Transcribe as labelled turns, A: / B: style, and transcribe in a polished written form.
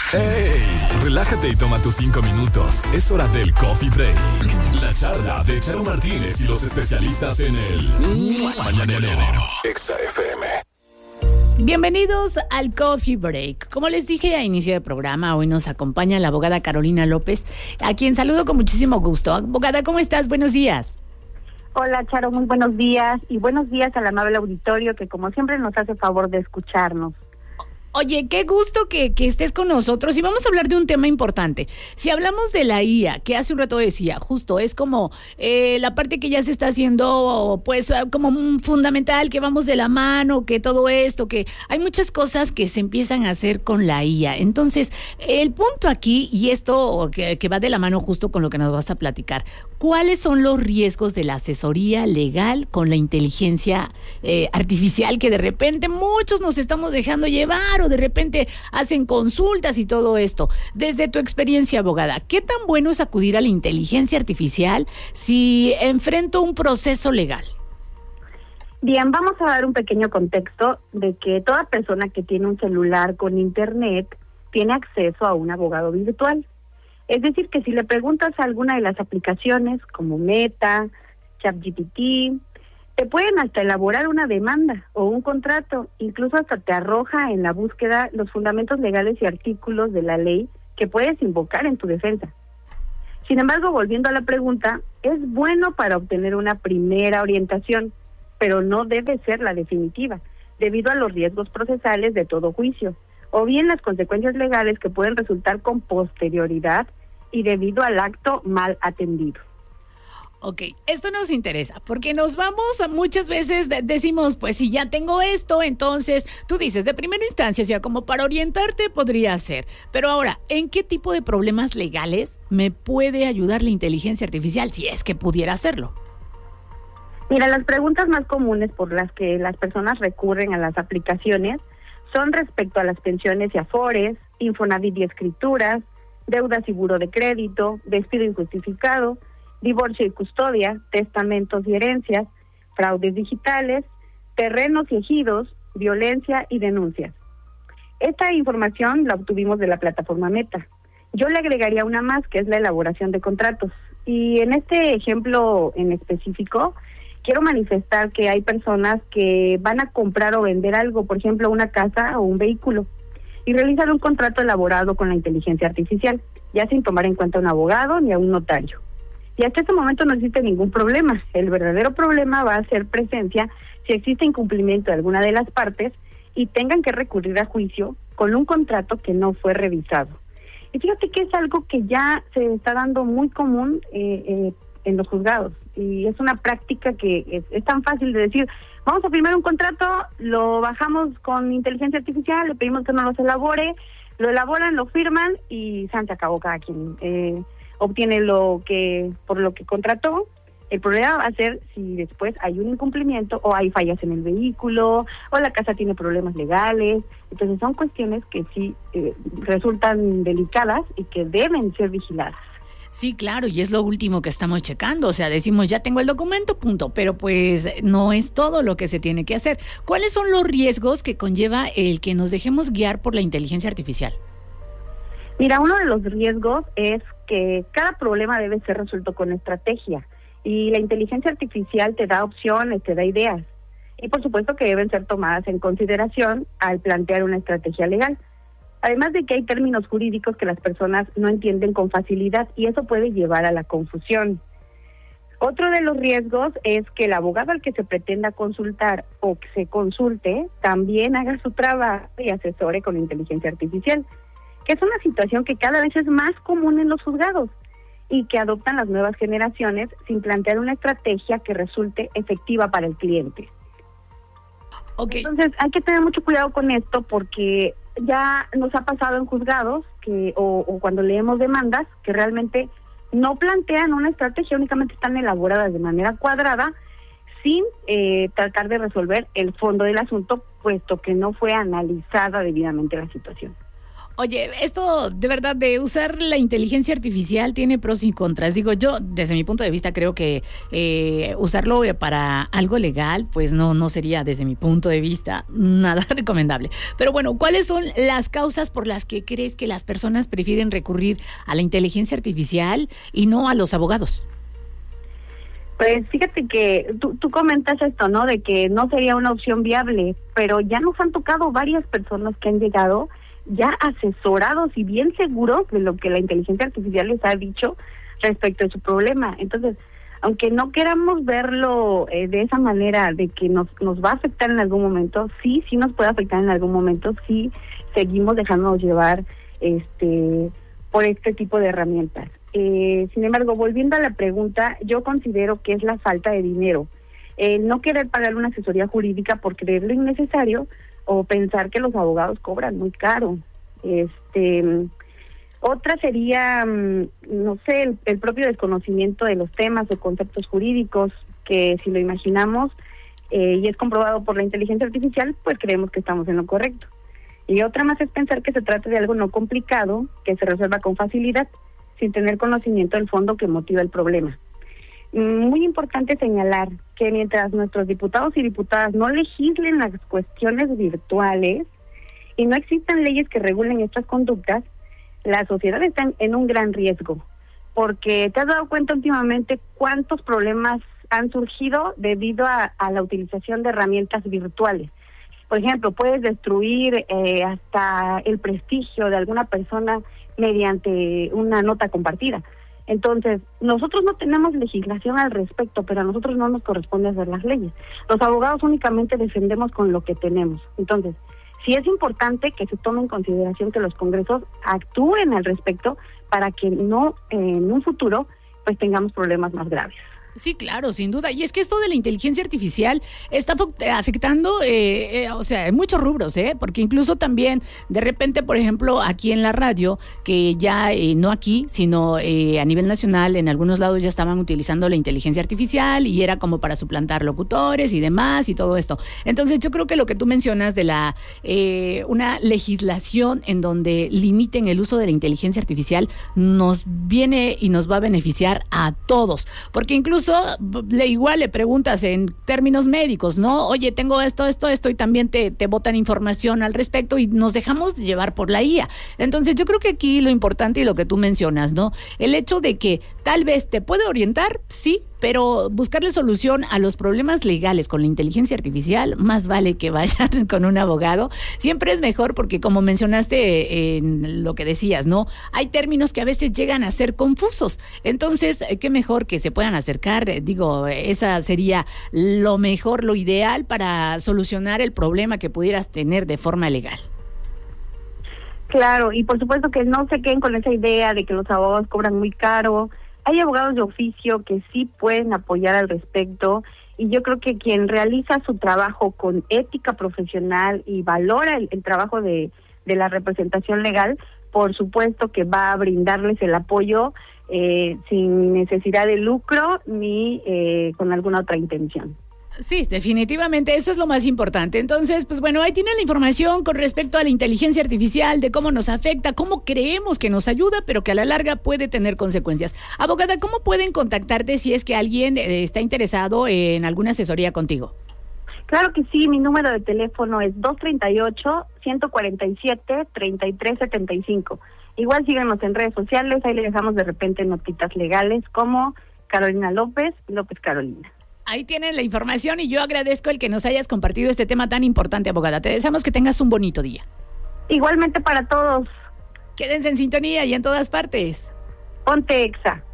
A: ¡Ey! Relájate y toma tus 5 minutos. Es hora del Coffee Break. La charla de Charo Martínez y los especialistas en el Mañanero. Exa FM.
B: Bienvenidos al Coffee Break. Como les dije a inicio del programa, hoy nos acompaña la abogada Carolina López, a quien saludo con muchísimo gusto. Abogada, ¿cómo estás? Buenos días.
C: Hola, Charo, muy buenos días. Y buenos días al amable auditorio que como siempre nos hace favor de escucharnos.
B: Oye, qué gusto que estés con nosotros y vamos a hablar de un tema importante. Si hablamos de la IA, que hace un rato decía, justo es como la parte que ya se está haciendo, pues como fundamental, que vamos de la mano, que todo esto, que hay muchas cosas que se empiezan a hacer con la IA. Entonces, el punto aquí, y esto que va de la mano justo con lo que nos vas a platicar, ¿cuáles son los riesgos de la asesoría legal con la inteligencia artificial que de repente muchos nos estamos dejando llevar o de repente hacen consultas y todo esto? Desde tu experiencia, abogada, ¿qué tan bueno es acudir a la inteligencia artificial si enfrento un proceso legal?
C: Bien, vamos a dar un pequeño contexto de que toda persona que tiene un celular con internet tiene acceso a un abogado virtual. Es decir, que si le preguntas a alguna de las aplicaciones como Meta, ChatGPT, te pueden hasta elaborar una demanda o un contrato, incluso hasta te arroja en la búsqueda los fundamentos legales y artículos de la ley que puedes invocar en tu defensa. Sin embargo, volviendo a la pregunta, es bueno para obtener una primera orientación, pero no debe ser la definitiva, debido a los riesgos procesales de todo juicio, o bien las consecuencias legales que pueden resultar con posterioridad y debido al acto mal atendido.
B: Ok, esto nos interesa porque nos vamos muchas veces decimos, pues si ya tengo esto, entonces tú dices de primera instancia, ya como para orientarte podría ser, pero ahora, ¿en qué tipo de problemas legales me puede ayudar la inteligencia artificial si es que pudiera hacerlo?
C: Mira, las preguntas más comunes por las que las personas recurren a las aplicaciones son respecto a las pensiones y afores, Infonavit y escrituras, deudas y buro de crédito, despido injustificado, divorcio y custodia, testamentos y herencias, fraudes digitales, terrenos y ejidos, violencia y denuncias. Esta información la obtuvimos de la plataforma Meta. Yo le agregaría una más, que es la elaboración de contratos. Y en este ejemplo en específico, quiero manifestar que hay personas que van a comprar o vender algo, por ejemplo, una casa o un vehículo, y realizar un contrato elaborado con la inteligencia artificial, ya sin tomar en cuenta a un abogado ni a un notario. Y hasta este momento no existe ningún problema. El verdadero problema va a ser presencia si existe incumplimiento de alguna de las partes y tengan que recurrir a juicio con un contrato que no fue revisado. Y fíjate que es algo que ya se está dando muy común en los juzgados. Y es una práctica que es tan fácil de decir, vamos a firmar un contrato, lo bajamos con inteligencia artificial, le pedimos que nos los elabore, lo elaboran, lo firman y se acabó cada quien. Obtiene por lo que contrató. El problema va a ser si después hay un incumplimiento o hay fallas en el vehículo o la casa tiene problemas legales. Entonces son cuestiones que sí resultan delicadas y que deben ser vigiladas.
B: Sí, claro, y es lo último que estamos checando, o sea, decimos ya tengo el documento, punto, pero pues no es todo lo que se tiene que hacer. ¿Cuáles son los riesgos que conlleva el que nos dejemos guiar por la inteligencia artificial?
C: Mira, uno de los riesgos es que cada problema debe ser resuelto con estrategia y la inteligencia artificial te da opciones, te da ideas y por supuesto que deben ser tomadas en consideración al plantear una estrategia legal. Además de que hay términos jurídicos que las personas no entienden con facilidad y eso puede llevar a la confusión. Otro de los riesgos es que el abogado al que se pretenda consultar o que se consulte también haga su trabajo y asesore con inteligencia artificial, que es una situación que cada vez es más común en los juzgados y que adoptan las nuevas generaciones sin plantear una estrategia que resulte efectiva para el cliente.
B: Okay.
C: Entonces hay que tener mucho cuidado con esto porque ya nos ha pasado en juzgados que o cuando leemos demandas que realmente no plantean una estrategia, únicamente están elaboradas de manera cuadrada sin tratar de resolver el fondo del asunto, puesto que no fue analizada debidamente la situación.
B: Oye, esto de verdad de usar la inteligencia artificial tiene pros y contras. Digo, yo desde mi punto de vista creo que usarlo para algo legal, pues no sería desde mi punto de vista nada recomendable. Pero bueno, ¿cuáles son las causas por las que crees que las personas prefieren recurrir a la inteligencia artificial y no a los abogados?
C: Pues fíjate que tú comentas esto, ¿no? De que no sería una opción viable, pero ya nos han tocado varias personas que han llegado ya asesorados y bien seguros de lo que la inteligencia artificial les ha dicho respecto de su problema. Entonces, aunque no queramos verlo de esa manera, de que nos va a afectar en algún momento, sí nos puede afectar en algún momento, sí seguimos dejándonos llevar por este tipo de herramientas. Sin embargo, volviendo a la pregunta, yo considero que es la falta de dinero. No querer pagar una asesoría jurídica por creerlo innecesario o pensar que los abogados cobran muy caro. Otra sería, no sé, el propio desconocimiento de los temas o conceptos jurídicos, que si lo imaginamos y es comprobado por la inteligencia artificial, pues creemos que estamos en lo correcto. Y otra más es pensar que se trata de algo no complicado, que se resuelva con facilidad, sin tener conocimiento del fondo que motiva el problema. Muy importante señalar que mientras nuestros diputados y diputadas no legislen las cuestiones virtuales y no existan leyes que regulen estas conductas, la sociedad está en un gran riesgo, porque te has dado cuenta últimamente cuántos problemas han surgido debido a la utilización de herramientas virtuales. Por ejemplo, puedes destruir hasta el prestigio de alguna persona mediante una nota compartida. Entonces, nosotros no tenemos legislación al respecto, pero a nosotros no nos corresponde hacer las leyes. Los abogados únicamente defendemos con lo que tenemos. Entonces, sí es importante que se tome en consideración que los congresos actúen al respecto para que no en un futuro pues tengamos problemas más graves.
B: Sí, claro, sin duda. Y es que esto de la inteligencia artificial está afectando, en muchos rubros, porque incluso también, de repente, por ejemplo, aquí en la radio, que ya no aquí, sino a nivel nacional, en algunos lados ya estaban utilizando la inteligencia artificial y era como para suplantar locutores y demás y todo esto. Entonces, yo creo que lo que tú mencionas de una legislación en donde limiten el uso de la inteligencia artificial nos viene y nos va a beneficiar a todos, porque incluso igual le preguntas en términos médicos, ¿no? Oye, tengo esto, y también te botan información al respecto y nos dejamos llevar por la IA. Entonces, yo creo que aquí lo importante y lo que tú mencionas, ¿no? El hecho de que tal vez te puede orientar, sí, pero buscarle solución a los problemas legales con la inteligencia artificial, más vale que vayan con un abogado. Siempre es mejor porque, como mencionaste en lo que decías, ¿no? Hay términos que a veces llegan a ser confusos. Entonces, qué mejor que se puedan acercar. Digo, esa sería lo mejor, lo ideal para solucionar el problema que pudieras tener de forma legal.
C: Claro, y por supuesto que no se queden con esa idea de que los abogados cobran muy caro. Hay abogados de oficio que sí pueden apoyar al respecto, y yo creo que quien realiza su trabajo con ética profesional y valora el trabajo de la representación legal, por supuesto que va a brindarles el apoyo sin necesidad de lucro ni con alguna otra intención.
B: Sí, definitivamente, eso es lo más importante. Entonces, pues bueno, ahí tienen la información con respecto a la inteligencia artificial, de cómo nos afecta, cómo creemos que nos ayuda, pero que a la larga puede tener consecuencias. Abogada, ¿cómo pueden contactarte si es que alguien está interesado en alguna asesoría contigo?
C: Claro que sí, mi número de teléfono es 238-147-3375. Igual síganos en redes sociales, ahí le dejamos de repente notitas legales como Carolina López Carolina.
B: Ahí tienen la información y yo agradezco el que nos hayas compartido este tema tan importante, abogada. Te deseamos que tengas un bonito día.
C: Igualmente para todos.
B: Quédense en sintonía y en todas partes.
C: Ponte Exa.